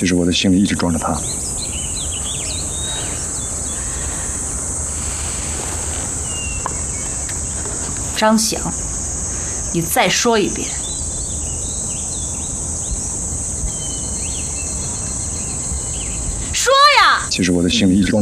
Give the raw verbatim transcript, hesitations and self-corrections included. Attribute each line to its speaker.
Speaker 1: 其实我的心里一直装着他。
Speaker 2: 张翔，你再说一遍。说呀！
Speaker 1: 其实我的心里一直装。